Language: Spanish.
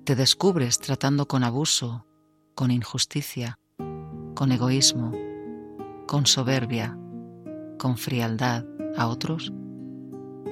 Te descubres tratando con abuso, con injusticia, con egoísmo, con soberbia, con frialdad a otros